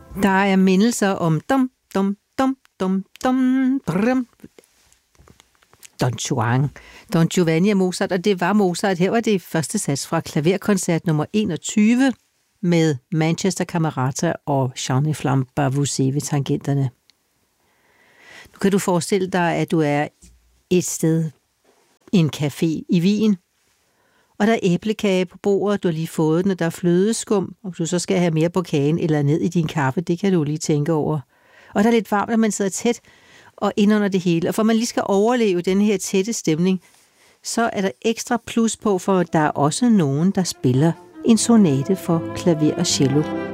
Der er mindelser om dum, dum, dum, dum, dum, brum. Don Giovanni af Mozart, og det var Mozart. Her var det første sats fra klaverkoncert nummer 21 med Manchester Camerata og Jean Flamme Bavouzet ved tangenterne. Nu kan du forestille dig, at du er et sted i en café i Wien, og der er æblekage på bordet, du har lige fået den, og der er flødeskum, og du så skal have mere på kagen eller ned i din kaffe, det kan du lige tænke over. Og der er lidt varmt, når man sidder tæt og ind under det hele. Og for man lige skal overleve den her tætte stemning, så er der ekstra plus på, for der er også nogen, der spiller en sonate for klaver og cello.